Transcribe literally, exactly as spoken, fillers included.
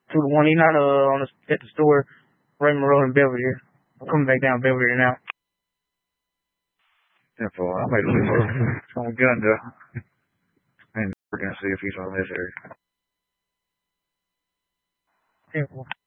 two to one. He's not uh, on the, at the store, Raymond Road in Belvedere. I'm coming back down Belvedere now. ten four. I might look for some gun though. And we're gonna see if he's on this area. ten four.